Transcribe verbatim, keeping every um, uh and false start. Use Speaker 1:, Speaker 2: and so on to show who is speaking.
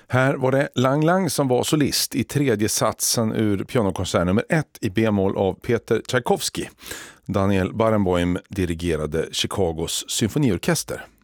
Speaker 1: Här var det Lang Lang som var solist i tredje satsen ur pianokonsert nummer ett i B-moll av Peter Tchaikovsky. Daniel Barenboim dirigerade Chicagos symfoniorkester.